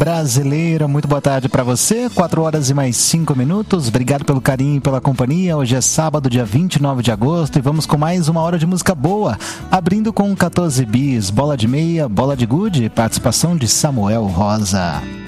brasileira, muito boa tarde para você, 4 horas e mais 5 minutos, obrigado pelo carinho e pela companhia. Hoje é sábado, dia 29 de agosto, e vamos com mais uma hora de música boa, abrindo com 14 bis, Bola de Meia, Bola de Gude, participação de Samuel Rosa.